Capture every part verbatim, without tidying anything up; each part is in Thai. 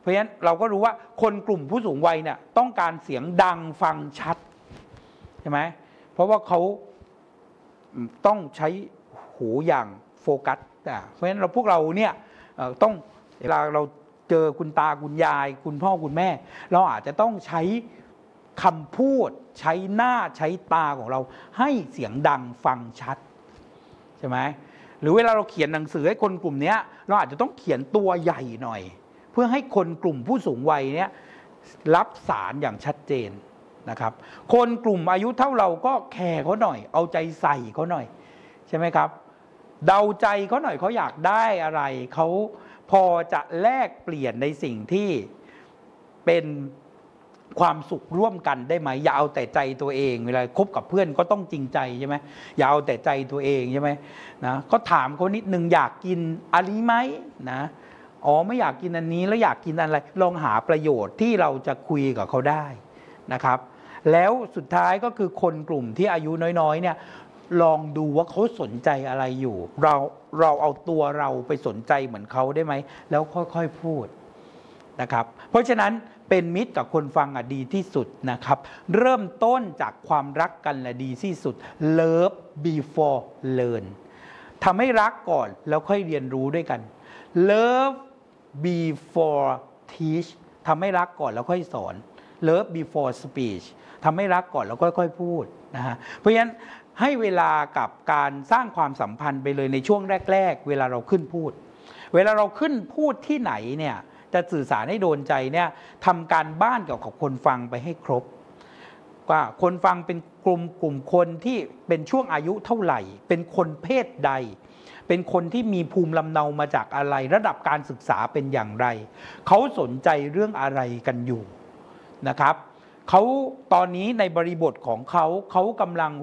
ราะฉะนั้นเราก็รู้ว่าคนกลุ่มผู้สูงวัยเนี่ยต้องการเสียงดังฟังชัดใช่ไหมเพราะว่าเขาต้องใช้หูอย่างโฟกัสเพราะฉะนั้นเราพวกเราเนี่ยต้องเวลาเราเจอคุณตาคุณยายคุณพ่อคุณแม่เราอาจจะต้องใช้คำพูดใช้หน้าใช้ตาของเราให้เสียงดังฟังชัดใช่ไหมหรือเวลาเราเขียนหนังสือให้คนกลุ่มนี้เราอาจจะต้องเขียนตัวใหญ่หน่อยเพื่อให้คนกลุ่มผู้สูงวัยเนี่ยรับสารอย่างชัดเจนนะครับคนกลุ่มอายุเท่าเราก็แคร์เขาหน่อยเอาใจใส่เขาหน่อยใช่ไหมครับเดาใจเขาหน่อยเขาอยากได้อะไรเขาพอจะแลกเปลี่ยนในสิ่งที่เป็นความสุขร่วมกันได้ไหมอย่าเอาแต่ใจตัวเองเวลาคบกับเพื่อนก็ต้องจริงใจใช่ไหมอย่าเอาแต่ใจตัวเองใช่ไหมนะก็ถามเขานิดนึงอยากกินอันนี้ไหมนะอ๋อไม่อยากกินอันนี้แล้วอยากกินอะไรลองหาประโยชน์ที่เราจะคุยกับเขาได้นะครับแล้วสุดท้ายก็คือคนกลุ่มที่อายุน้อยๆเนี่ยลองดูว่าเขาสนใจอะไรอยู่เราเราเอาตัวเราไปสนใจเหมือนเขาได้ไหมแล้วค่อยๆพูดนะครับเพราะฉะนั้นเป็นมิตรกับคนฟังอ่ะดีที่สุดนะครับเริ่มต้นจากความรักกันและดีที่สุด Love before learn ทำให้รักก่อนแล้วค่อยเรียนรู้ด้วยกัน Love before teach ทำให้รักก่อนแล้วค่อยสอน Love before speech ทำให้รักก่อนแล้วค่อยๆพูดนะฮะเพราะฉะนั้นให้เวลากับการสร้างความสัมพันธ์ไปเลยในช่วงแรกๆเวลาเราขึ้นพูดเวลาเราขึ้นพูดที่ไหนเนี่ยจะสื่อสารให้โดนใจเนี่ยทำการบ้านเกี่ยวกับคนฟังไปให้ครบว่าคนฟังเป็นกลุ่มกลุ่มคนที่เป็นช่วงอายุเท่าไหร่เป็นคนเพศใดเป็นคนที่มีภูมิลำเนามาจากอะไรระดับการศึกษาเป็นอย่างไรเขาสนใจเรื่องอะไรกันอยู่นะครับเขาตอนนี้ในบริบทของเขาเขากำลัง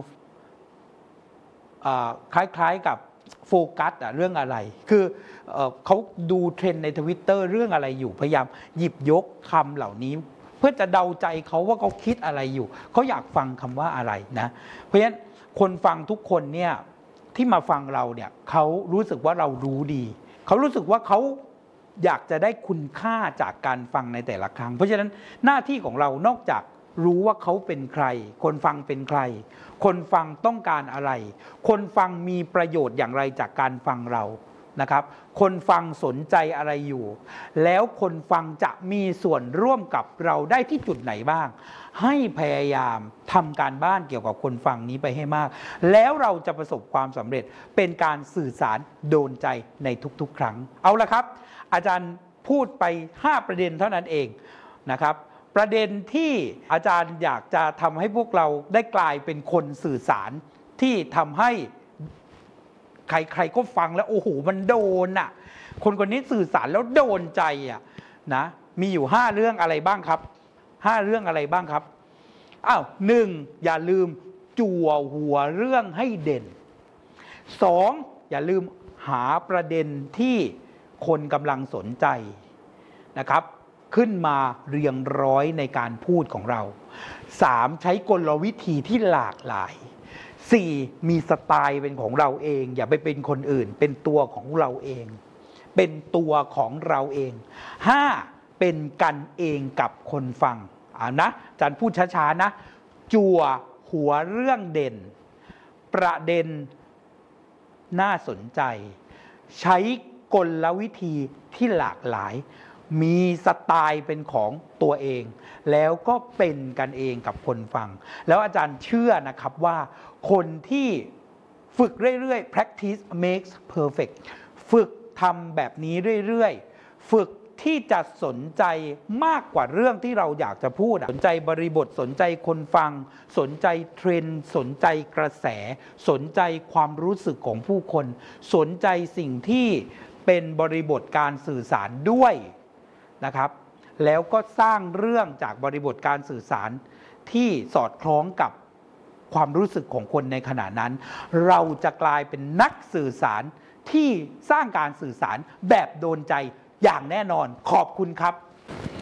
คล้ายๆกับโฟกัสอะเรื่องอะไรคือ เอ่อ เขาดูเทรนด์ใน ทวิตเตอร์ เรื่องอะไรอยู่พยายามหยิบยกคำเหล่านี้เพื่อจะเดาใจเขาว่าเขาคิดอะไรอยู่เขาอยากฟังคำว่าอะไรนะเพราะฉะนั้นคนฟังทุกคนเนี่ยที่มาฟังเราเนี่ยเขารู้สึกว่าเรารู้ดีเขารู้สึกว่าเขาอยากจะได้คุณค่าจากการฟังในแต่ละครั้งเพราะฉะนั้นหน้าที่ของเรานอกจากรู้ว่าเขาเป็นใครคนฟังเป็นใครคนฟังต้องการอะไรคนฟังมีประโยชน์อย่างไรจากการฟังเรานะครับคนฟังสนใจอะไรอยู่แล้วคนฟังจะมีส่วนร่วมกับเราได้ที่จุดไหนบ้างให้พยายามทำการบ้านเกี่ยวกับคนฟังนี้ไปให้มากแล้วเราจะประสบความสำเร็จเป็นการสื่อสารโดนใจในทุกๆครั้งเอาละครับอาจารย์พูดไปห้าประเด็นเท่านั้นเองนะครับประเด็นที่อาจารย์อยากจะทำให้พวกเราได้กลายเป็นคนสื่อสารที่ทำให้ใครๆก็ฟังแล้วโอ้โหมันโดนอ่ะคนคนนี้สื่อสารแล้วโดนใจอ่ะนะมีอยู่ห้าเรื่องอะไรบ้างครับห้าเรื่องอะไรบ้างครับอ้าวหนึ่งอย่าลืมจั่วหัวเรื่องให้เด่นสองอย่าลืมหาประเด็นที่คนกำลังสนใจนะครับขึ้นมาเรียงร้อยในการพูดของเราสามใช้กลวิธีที่หลากหลายสี่มีสไตล์เป็นของเราเองอย่าไปเป็นคนอื่นเป็นตัวของเราเองเป็นตัวของเราเองห้าเป็นกันเองกับคนฟังอ่านะอาจารย์พูดช้าๆนะจั่วหัวเรื่องเด่นประเด็นน่าสนใจใช้กลวิธีที่หลากหลายมีสไตล์เป็นของตัวเองแล้วก็เป็นกันเองกับคนฟังแล้วอาจารย์เชื่อนะครับว่าคนที่ฝึกเรื่อยๆ practice makes perfect ฝึกทำแบบนี้เรื่อยๆฝึกที่จะสนใจมากกว่าเรื่องที่เราอยากจะพูดสนใจบริบทสนใจคนฟังสนใจเทรนด์สนใจกระแสสนใจความรู้สึกของผู้คนสนใจสิ่งที่เป็นบริบทการสื่อสารด้วยนะครับแล้วก็สร้างเรื่องจากบริบทการสื่อสารที่สอดคล้องกับความรู้สึกของคนในขณะนั้นเราจะกลายเป็นนักสื่อสารที่สร้างการสื่อสารแบบโดนใจอย่างแน่นอนขอบคุณครับ